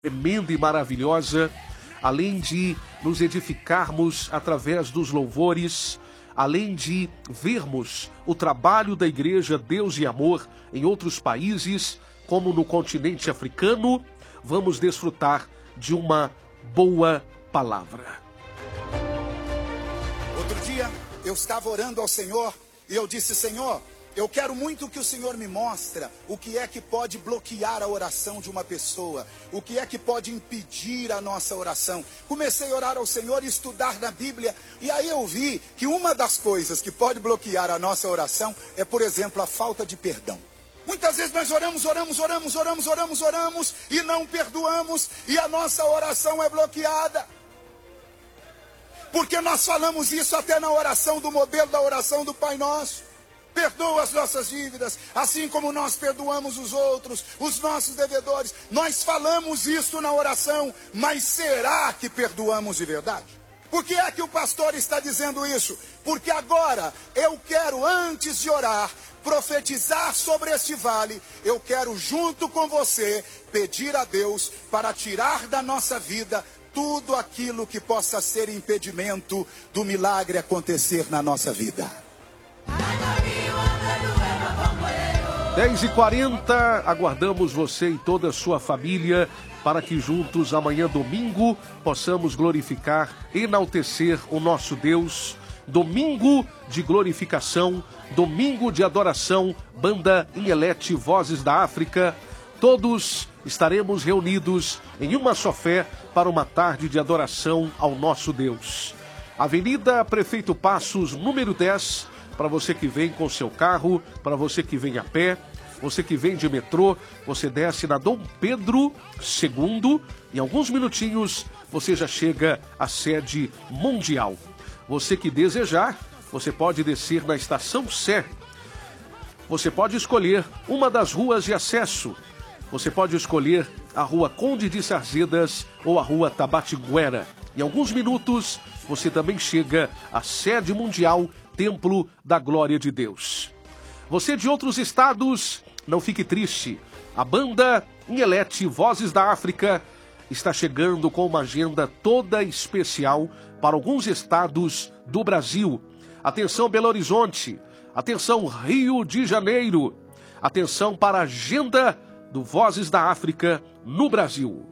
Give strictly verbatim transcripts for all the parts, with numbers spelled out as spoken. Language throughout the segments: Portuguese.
tremenda e maravilhosa, além de nos edificarmos através dos louvores, além de vermos o trabalho da Igreja Deus e Amor em outros países, como no continente africano, vamos desfrutar de uma boa palavra. Outro dia eu estava orando ao Senhor e eu disse: Senhor, eu quero muito que o Senhor me mostre o que é que pode bloquear a oração de uma pessoa, o que é que pode impedir a nossa oração. Comecei a orar ao Senhor e estudar na Bíblia, e aí eu vi que uma das coisas que pode bloquear a nossa oração é, por exemplo, a falta de perdão. Muitas vezes nós oramos, oramos, oramos, oramos, oramos, oramos e não perdoamos, e a nossa oração é bloqueada. Porque nós falamos isso até na oração do modelo da oração do Pai Nosso. Perdoa as nossas dívidas, assim como nós perdoamos os outros, os nossos devedores. Nós falamos isso na oração, mas será que perdoamos de verdade? Por que é que o pastor está dizendo isso? Porque agora eu quero, antes de orar, profetizar sobre este vale. Eu quero, junto com você, pedir a Deus para tirar da nossa vida tudo aquilo que possa ser impedimento do milagre acontecer na nossa vida. dez e quarenta, aguardamos você e toda a sua família para que juntos amanhã domingo possamos glorificar, enaltecer o nosso Deus. Domingo de glorificação, domingo de adoração, Banda Inhelete Vozes da África. Todos estaremos reunidos em uma só fé para uma tarde de adoração ao nosso Deus. Avenida Prefeito Passos, número dez, para você que vem com seu carro, para você que vem a pé, você que vem de metrô, você desce na Dom Pedro segundo, em alguns minutinhos você já chega à sede mundial. Você que desejar, você pode descer na Estação Sé. Você pode escolher uma das ruas de acesso. Você pode escolher a Rua Conde de Sarzedas ou a Rua Tabatinguera. Em alguns minutos você também chega à sede mundial, Templo da Glória de Deus. Você de outros estados, não fique triste. A Banda Inhelete Vozes da África está chegando com uma agenda toda especial para alguns estados do Brasil. Atenção Belo Horizonte, atenção Rio de Janeiro, atenção para a agenda do Vozes da África no Brasil.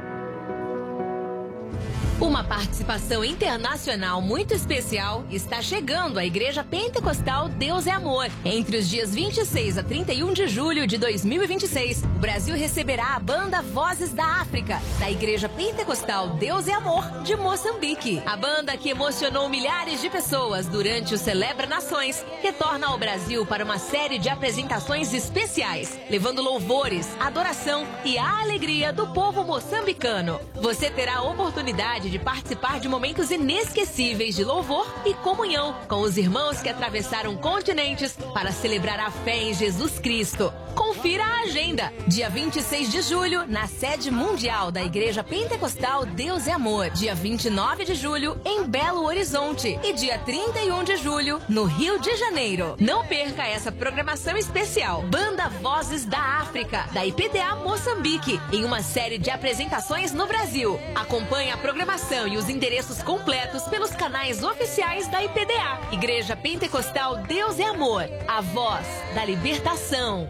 Uma participação internacional muito especial está chegando à Igreja Pentecostal Deus é Amor. Entre os dias vinte e seis a trinta e um de julho de dois mil e vinte e seis, o Brasil receberá a banda Vozes da África, da Igreja Pentecostal Deus é Amor de Moçambique. A banda que emocionou milhares de pessoas durante o Celebra Nações retorna ao Brasil para uma série de apresentações especiais, levando louvores, adoração e a alegria do povo moçambicano. Você terá a oportunidade de participar de momentos inesquecíveis de louvor e comunhão com os irmãos que atravessaram continentes para celebrar a fé em Jesus Cristo. Confira a agenda. Dia vinte e seis de julho, na sede mundial da Igreja Pentecostal Deus é Amor. Dia vinte e nove de julho, em Belo Horizonte. E dia trinta e um de julho, no Rio de Janeiro. Não perca essa programação especial. Banda Vozes da África, da I P D A Moçambique, em uma série de apresentações no Brasil. Acompanhe a programação e os endereços completos pelos canais oficiais da I P D A. Igreja Pentecostal Deus é Amor, a voz da libertação.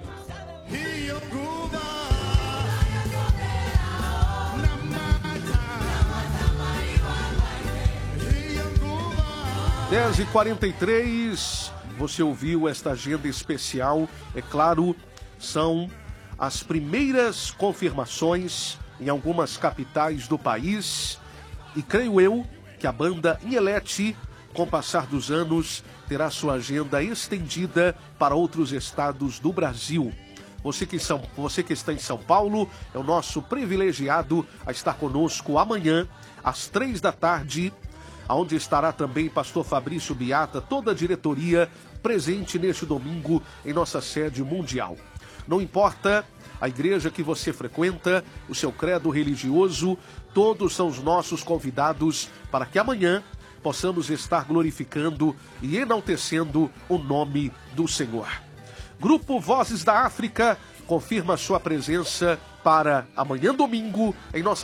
dez e quarenta e três, você ouviu esta agenda especial. É claro, são as primeiras confirmações em algumas capitais do país. E creio eu que a Banda Inhelete, com o passar dos anos, terá sua agenda estendida para outros estados do Brasil. Você que, são, você que está em São Paulo é o nosso privilegiado a estar conosco amanhã, às três da tarde, onde estará também pastor Fabrício Biata, toda a diretoria presente neste domingo em nossa sede mundial. Não importa a igreja que você frequenta, o seu credo religioso, todos são os nossos convidados para que amanhã possamos estar glorificando e enaltecendo o nome do Senhor. Grupo Vozes da África confirma sua presença para amanhã domingo em nossa